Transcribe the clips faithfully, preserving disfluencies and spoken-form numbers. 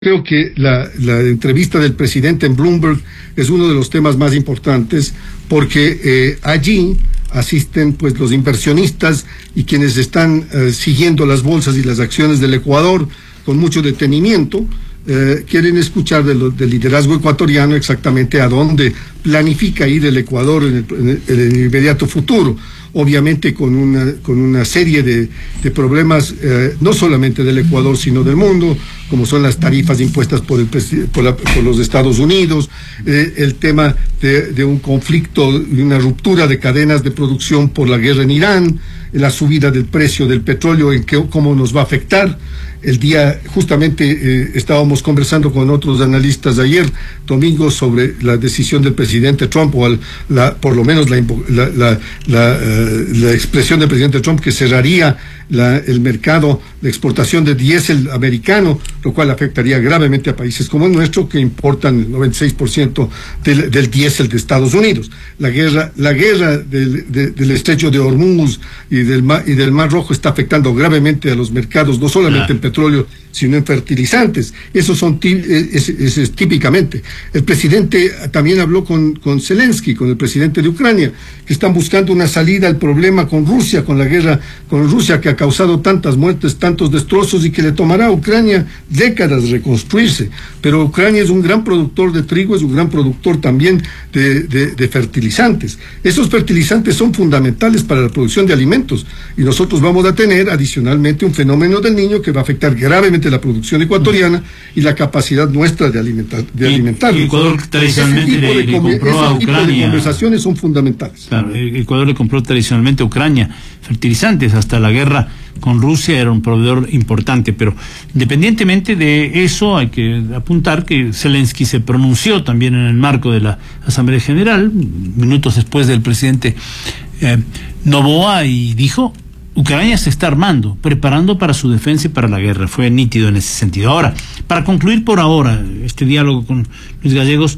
Creo que la, la entrevista del presidente en Bloomberg es uno de los temas más importantes porque eh, allí asisten pues los inversionistas y quienes están eh, siguiendo las bolsas y las acciones del Ecuador con mucho detenimiento. Eh, quieren escuchar de lo, del liderazgo ecuatoriano exactamente a dónde planifica ir el Ecuador en el, en el, en el inmediato futuro, obviamente con una, con una serie de, de problemas eh, no solamente del Ecuador sino del mundo, como son las tarifas impuestas por, el, por, la, por los Estados Unidos, eh, el tema de, de un conflicto y una ruptura de cadenas de producción por la guerra en Irán, la subida del precio del petróleo, en qué, cómo nos va a afectar. El día, justamente eh, estábamos conversando con otros analistas ayer, domingo, sobre la decisión del presidente Trump, o al, la, por lo menos la, la, la, la, uh, la expresión del presidente Trump que cerraría la, el mercado de exportación de diésel americano, lo cual afectaría gravemente a países como el nuestro, que importan el noventa y seis por ciento del, del diésel de Estados Unidos. La guerra, la guerra del, de, del estrecho de Hormuz y del, mar, y del Mar Rojo está afectando gravemente a los mercados, no solamente en petróleo, sino en fertilizantes. Esos son es, es, es, típicamente. El presidente también habló con, con Zelensky, con el presidente de Ucrania, que están buscando una salida al problema con Rusia, con la guerra con Rusia, que ha causado tantas muertes, tantos destrozos, y que le tomará a Ucrania décadas reconstruirse. Pero Ucrania es un gran productor de trigo, es un gran productor también de, de, de fertilizantes. Esos fertilizantes son fundamentales para la producción de alimentos, y nosotros vamos a tener adicionalmente un fenómeno del Niño que va a afectar gravemente la producción ecuatoriana y la capacidad nuestra de alimentar. De y, alimentar. Y Ecuador tradicionalmente le, le, le compró a Ucrania. Ese tipo de conversaciones son fundamentales. Claro, Ecuador le compró tradicionalmente a Ucrania fertilizantes. Hasta la guerra con Rusia era un proveedor importante, pero independientemente de eso hay que apuntar que Zelensky se pronunció también en el marco de la Asamblea General, minutos después del presidente eh, Noboa, y dijo: Ucrania se está armando, preparando para su defensa y para la guerra. Fue nítido en ese sentido. Ahora, para concluir por ahora este diálogo con Luis Gallegos,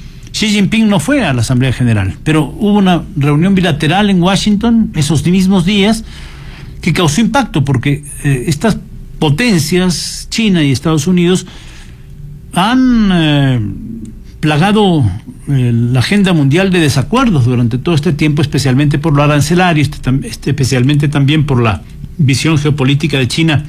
Xi Jinping no fue a la Asamblea General, pero hubo una reunión bilateral en Washington esos mismos días que causó impacto, porque eh, estas potencias, China y Estados Unidos, han eh, plagado eh, la agenda mundial de desacuerdos durante todo este tiempo, especialmente por lo arancelario, este, este, especialmente también por la visión geopolítica de China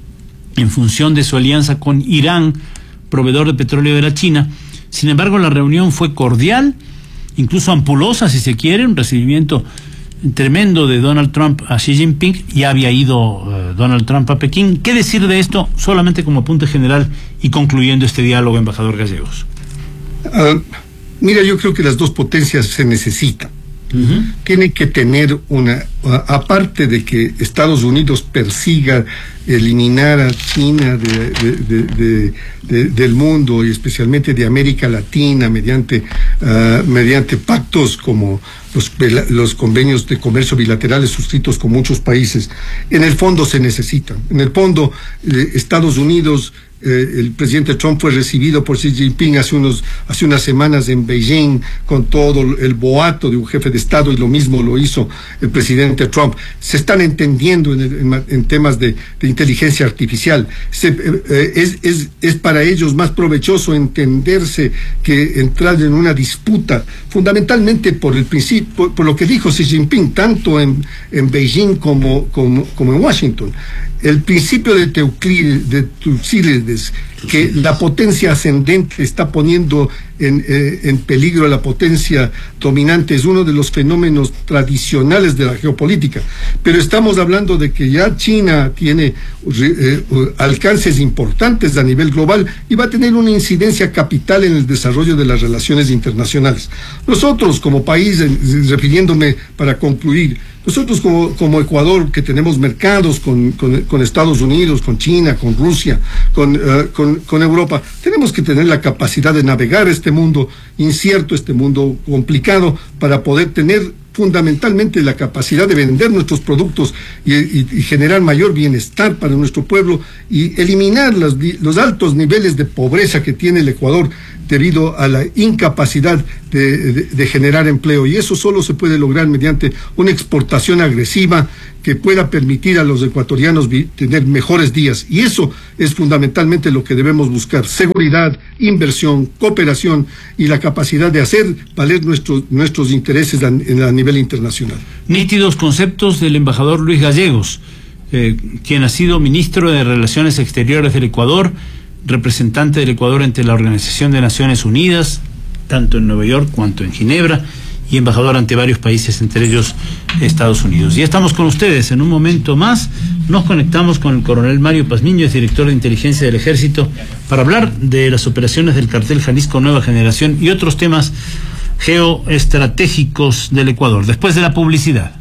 en función de su alianza con Irán, proveedor de petróleo de la China. Sin embargo, la reunión fue cordial, incluso ampulosa, si se quiere, un recibimiento tremendo de Donald Trump a Xi Jinping. Ya había ido uh, Donald Trump a Pekín. ¿Qué decir de esto? Solamente como apunte general y concluyendo este diálogo, embajador Gallegos. Uh, mira, yo creo que las dos potencias se necesitan. Uh-huh. Tienen que tener una, uh, aparte de que Estados Unidos persiga eliminar a China de, de, de, de, de, del mundo, y especialmente de América Latina, mediante, uh, mediante pactos como los, los convenios de comercio bilaterales suscritos con muchos países. En el fondo se necesitan. En el fondo, eh, Estados Unidos, Eh, el presidente Trump fue recibido por Xi Jinping hace unos hace unas semanas en Beijing con todo el boato de un jefe de Estado, y lo mismo lo hizo el presidente Trump. Se están entendiendo en, el, en, en temas de, de inteligencia artificial. Se, eh, es, es, es para ellos más provechoso entenderse que entrar en una disputa, fundamentalmente por el principio, por, por lo que dijo Xi Jinping, tanto en, en Beijing como, como, como en Washington. El principio de Teuclides, de Tucídides, que la potencia ascendente está poniendo en, eh, en peligro a la potencia dominante, es uno de los fenómenos tradicionales de la geopolítica. Pero estamos hablando de que ya China tiene eh, alcances importantes a nivel global y va a tener una incidencia capital en el desarrollo de las relaciones internacionales. Nosotros como país, refiriéndome para concluir, nosotros como, como Ecuador, que tenemos mercados con, con, con Estados Unidos, con China, con Rusia, con, uh, con, con Europa, tenemos que tener la capacidad de navegar este mundo incierto, este mundo complicado, para poder tener fundamentalmente la capacidad de vender nuestros productos y, y, y generar mayor bienestar para nuestro pueblo y eliminar los, los altos niveles de pobreza que tiene el Ecuador debido a la incapacidad de, de, de generar empleo. Y eso solo se puede lograr mediante una exportación agresiva que pueda permitir a los ecuatorianos tener mejores días. Y eso es fundamentalmente lo que debemos buscar: seguridad, inversión, cooperación y la capacidad de hacer valer nuestros, nuestros intereses a, a nivel internacional. Nítidos conceptos del embajador Luis Gallegos, eh, quien ha sido ministro de Relaciones Exteriores del Ecuador, representante del Ecuador ante la Organización de Naciones Unidas, tanto en Nueva York cuanto en Ginebra, y embajador ante varios países, entre ellos Estados Unidos. Ya estamos con ustedes. En un momento más nos conectamos con el coronel Mario Pazmiño, es director de inteligencia del Ejército, para hablar de las operaciones del cartel Jalisco Nueva Generación y otros temas geoestratégicos del Ecuador, después de la publicidad.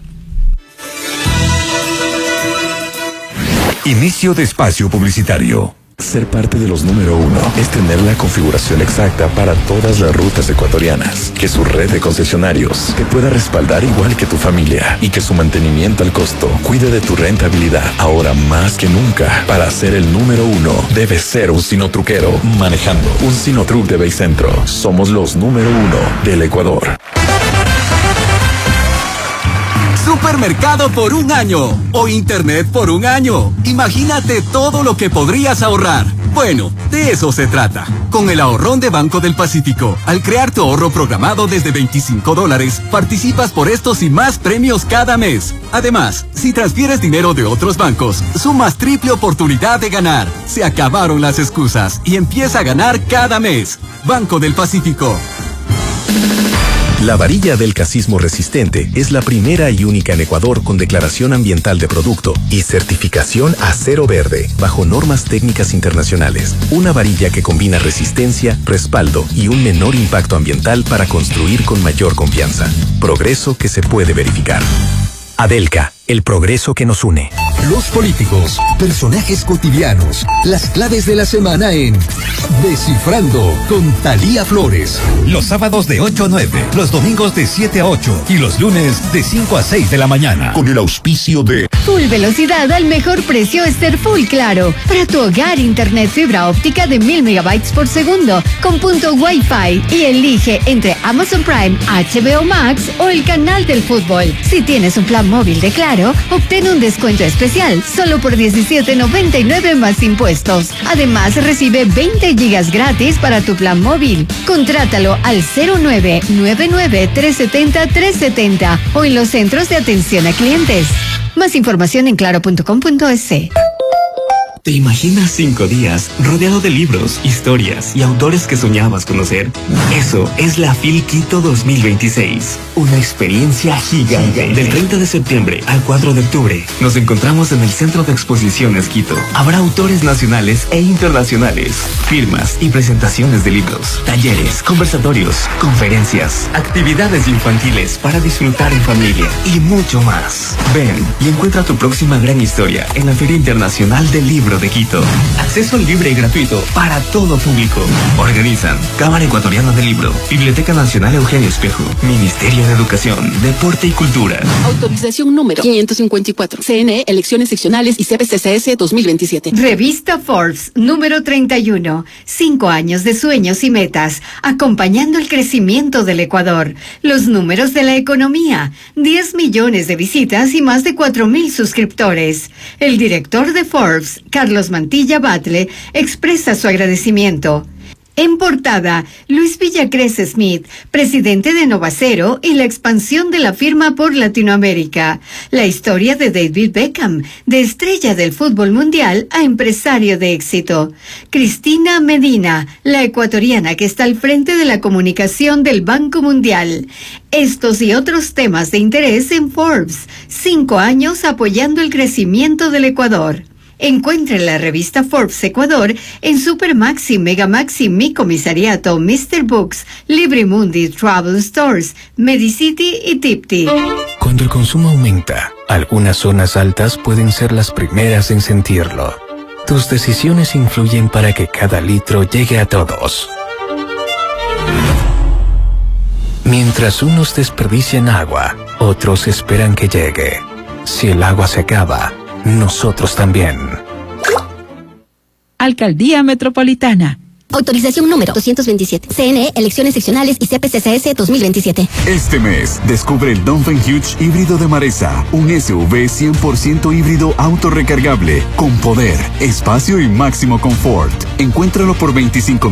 Inicio de espacio publicitario. Ser parte de los número uno es tener la configuración exacta para todas las rutas ecuatorianas, que su red de concesionarios te pueda respaldar igual que tu familia y que su mantenimiento al costo cuide de tu rentabilidad. Ahora más que nunca, para ser el número uno, debes ser un sinotruquero manejando un Sinotruc de Baycentro. Somos los número uno del Ecuador. Supermercado por un año o internet por un año. Imagínate todo lo que podrías ahorrar. Bueno, de eso se trata. Con el ahorrón de Banco del Pacífico, al crear tu ahorro programado desde veinticinco dólares, participas por estos y más premios cada mes. Además, si transfieres dinero de otros bancos, sumas triple oportunidad de ganar. Se acabaron las excusas y empieza a ganar cada mes. Banco del Pacífico. La varilla del casismo resistente es la primera y única en Ecuador con declaración ambiental de producto y certificación acero verde bajo normas técnicas internacionales. Una varilla que combina resistencia, respaldo y un menor impacto ambiental para construir con mayor confianza. Progreso que se puede verificar. Adelca, el progreso que nos une. Los políticos, personajes cotidianos, las claves de la semana en Descifrando con Thalía Flores. Los sábados de ocho a nueve, los domingos de siete a ocho y los lunes de cinco a seis de la mañana. Con el auspicio de Full velocidad al mejor precio Ester Full Claro. Para tu hogar, internet fibra óptica de mil megabytes por segundo con punto Wi-Fi y elige entre Amazon Prime, H B O Max o el canal del fútbol. Si tienes un plan móvil de Claro, obtén un descuento especial solo por diecisiete noventa y nueve más impuestos. Además, recibe veinte gigas gratis para tu plan móvil. Contrátalo al cero nueve nueve nueve tres siete cero tres siete cero o en los centros de atención a clientes. Más información en claro punto com punto es. ¿Te imaginas cinco días rodeado de libros, historias y autores que soñabas conocer? Eso es la FIL Quito dos mil veintiséis. Una experiencia gigante. Del treinta de septiembre al cuatro de octubre nos encontramos en el Centro de Exposiciones Quito. Habrá autores nacionales e internacionales, firmas y presentaciones de libros, talleres, conversatorios, conferencias, actividades infantiles para disfrutar en familia y mucho más. Ven y encuentra tu próxima gran historia en la Feria Internacional del Libro de Quito. Acceso libre y gratuito para todo público. Organizan Cámara Ecuatoriana del Libro, Biblioteca Nacional Eugenio Espejo, Ministerio de Educación, Deporte y Cultura. Autorización número quinientos cincuenta y cuatro. C N E, Elecciones Seccionales y C P C C S dos mil veintisiete. Revista Forbes, número treinta y uno. Cinco años de sueños y metas, acompañando el crecimiento del Ecuador. Los números de la economía. diez millones de visitas y más de cuatro mil suscriptores. El director de Forbes, Carlos Mantilla Batle, expresa su agradecimiento. En portada, Luis Villacrés Smith, presidente de Novacero y la expansión de la firma por Latinoamérica. La historia de David Beckham, de estrella del fútbol mundial a empresario de éxito. Cristina Medina, la ecuatoriana que está al frente de la comunicación del Banco Mundial. Estos y otros temas de interés en Forbes. Cinco años apoyando el crecimiento del Ecuador. Encuentre la revista Forbes Ecuador en Supermaxi, Megamaxi, Mi Comisariato, mister Books, Librimundi, Travel Stores, Medicity y Tipti. Cuando el consumo aumenta, algunas zonas altas pueden ser las primeras en sentirlo. Tus decisiones influyen para que cada litro llegue a todos. Mientras unos desperdician agua, Otros esperan que llegue. Si el agua se acaba, nosotros también. Alcaldía Metropolitana. Autorización número doscientos veintisiete. C N E, elecciones seccionales y C P C C S dos mil veintisiete. Este mes, descubre el Dongfeng Huge híbrido de Maresa. Un S U V cien por ciento híbrido autorrecargable, con poder, espacio y máximo confort. Encuéntralo por veinticinco